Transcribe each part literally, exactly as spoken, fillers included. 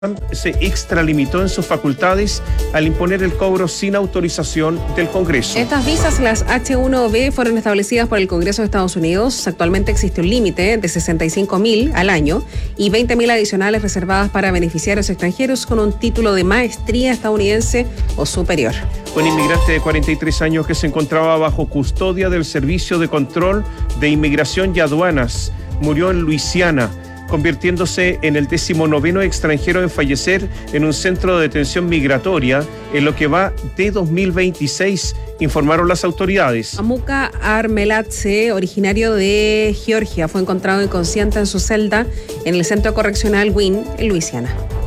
se extralimitó en sus facultades al imponer el cobro sin autorización del Congreso. Estas visas, las H uno B, fueron establecidas por el Congreso de Estados Unidos. Actualmente existe un límite de sesenta y cinco mil al año y veinte mil adicionales reservadas para beneficiarios extranjeros con un título de maestría estadounidense o superior. Un inmigrante de cuarenta y tres años que se encontraba bajo custodia del Servicio de Control de Inmigración y Aduanas murió en Luisiana, convirtiéndose en el decimonoveno extranjero en fallecer en un centro de detención migratoria en lo que va de dos mil veintiséis, informaron las autoridades. Amuka Armeladze, originario de Georgia, fue encontrado inconsciente en su celda en el centro correccional Wynne, en Luisiana.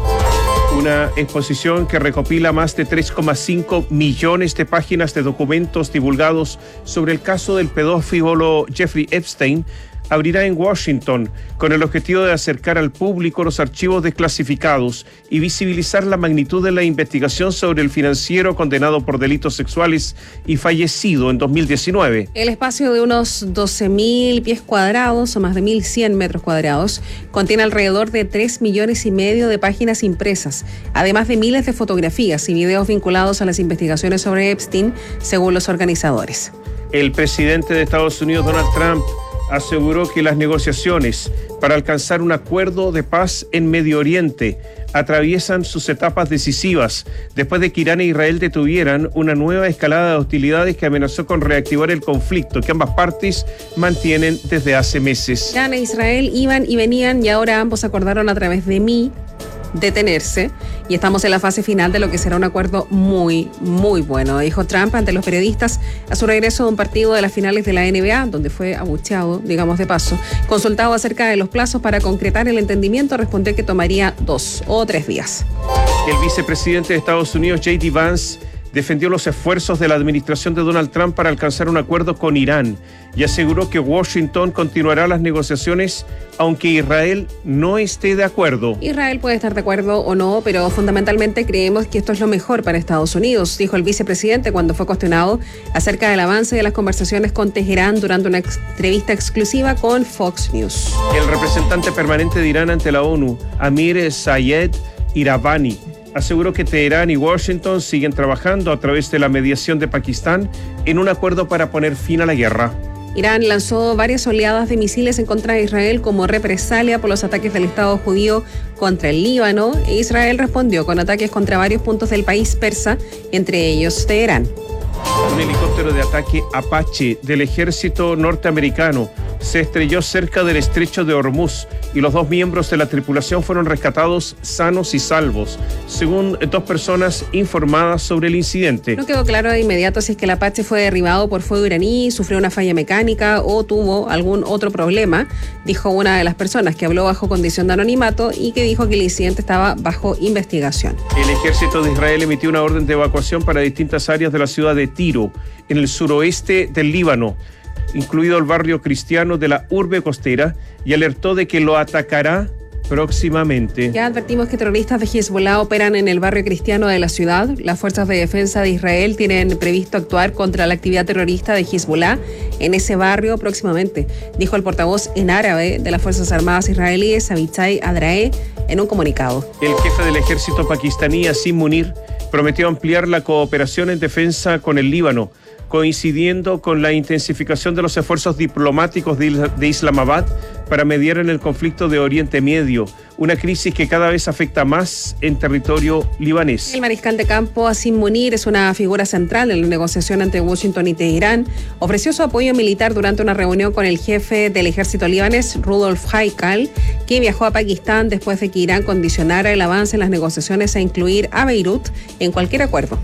Una exposición que recopila más de tres coma cinco millones de páginas de documentos divulgados sobre el caso del pedófilo Jeffrey Epstein abrirá en Washington con el objetivo de acercar al público los archivos desclasificados y visibilizar la magnitud de la investigación sobre el financiero condenado por delitos sexuales y fallecido en dos mil diecinueve. El espacio de unos doce mil pies cuadrados o más de mil cien metros cuadrados contiene alrededor de tres millones y medio de páginas impresas, además de miles de fotografías y videos vinculados a las investigaciones sobre Epstein, según los organizadores. El presidente de Estados Unidos, Donald Trump, aseguró que las negociaciones para alcanzar un acuerdo de paz en Medio Oriente atraviesan sus etapas decisivas después de que Irán e Israel detuvieran una nueva escalada de hostilidades que amenazó con reactivar el conflicto que ambas partes mantienen desde hace meses. Irán e Israel iban y venían y ahora ambos acordaron a través de mí detenerse y estamos en la fase final de lo que será un acuerdo muy, muy bueno, dijo Trump ante los periodistas a su regreso de un partido de las finales de la N B A, donde fue abucheado, digamos de paso. Consultado acerca de los plazos para concretar el entendimiento, respondió que tomaría dos o tres días. El vicepresidente de Estados Unidos, J D Vance, defendió los esfuerzos de la administración de Donald Trump para alcanzar un acuerdo con Irán y aseguró que Washington continuará las negociaciones aunque Israel no esté de acuerdo. Israel puede estar de acuerdo o no, pero fundamentalmente creemos que esto es lo mejor para Estados Unidos, dijo el vicepresidente cuando fue cuestionado acerca del avance de las conversaciones con Teherán durante una entrevista exclusiva con Fox News. El representante permanente de Irán ante la ONU, Amir Sayed Iravani, aseguró que Teherán y Washington siguen trabajando a través de la mediación de Pakistán en un acuerdo para poner fin a la guerra. Irán lanzó varias oleadas de misiles en contra de Israel como represalia por los ataques del Estado judío contra el Líbano, e Israel respondió con ataques contra varios puntos del país persa, entre ellos Teherán. Un helicóptero de ataque Apache del ejército norteamericano se estrelló cerca del estrecho de Hormuz y los dos miembros de la tripulación fueron rescatados sanos y salvos, según dos personas informadas sobre el incidente. No quedó claro de inmediato si es que el Apache fue derribado por fuego iraní, sufrió una falla mecánica o tuvo algún otro problema, dijo una de las personas que habló bajo condición de anonimato y que dijo que el incidente estaba bajo investigación. El ejército de Israel emitió una orden de evacuación para distintas áreas de la ciudad de Tiro, en el suroeste del Líbano, incluido el barrio cristiano de la urbe costera, y alertó de que lo atacará próximamente. Ya advertimos que terroristas de Hezbollah operan en el barrio cristiano de la ciudad. Las fuerzas de defensa de Israel tienen previsto actuar contra la actividad terrorista de Hezbollah en ese barrio próximamente, dijo el portavoz en árabe de las Fuerzas Armadas israelíes, Avichai Adrae, en un comunicado. El jefe del ejército pakistaní, Asim Munir, prometió ampliar la cooperación en defensa con el Líbano, coincidiendo con la intensificación de los esfuerzos diplomáticos de Islamabad para mediar en el conflicto de Oriente Medio, una crisis que cada vez afecta más en territorio libanés. El mariscal de campo Asim Munir es una figura central en la negociación entre Washington y Teherán. Ofreció su apoyo militar durante una reunión con el jefe del ejército libanés, Rudolf Haikal, que viajó a Pakistán después de que Irán condicionara el avance en las negociaciones a incluir a Beirut en cualquier acuerdo.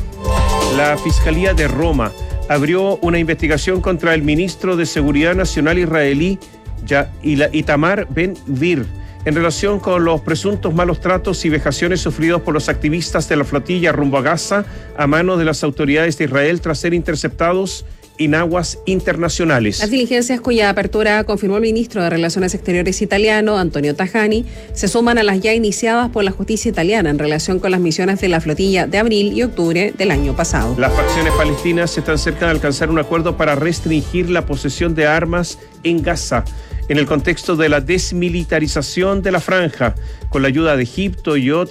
La Fiscalía de Roma abrió una investigación contra el ministro de Seguridad Nacional israelí Itamar Ben-Gvir en relación con los presuntos malos tratos y vejaciones sufridos por los activistas de la flotilla rumbo a Gaza a manos de las autoridades de Israel tras ser interceptados en aguas internacionales. Las diligencias cuya apertura confirmó el ministro de Relaciones Exteriores italiano, Antonio Tajani, se suman a las ya iniciadas por la justicia italiana en relación con las misiones de la flotilla de abril y octubre del año pasado. Las facciones palestinas están cerca de alcanzar un acuerdo para restringir la posesión de armas en Gaza. en el contexto de la desmilitarización de la franja, con la ayuda de Egipto y otros